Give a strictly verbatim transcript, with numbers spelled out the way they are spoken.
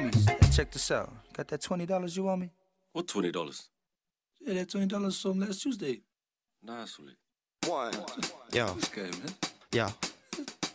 homies, hey, check this out. Got that twenty dollars you owe me? What twenty dollars? Yeah, that twenty dollars from last Tuesday. Nah, Sully. One. Yo. This guy, man. Yo.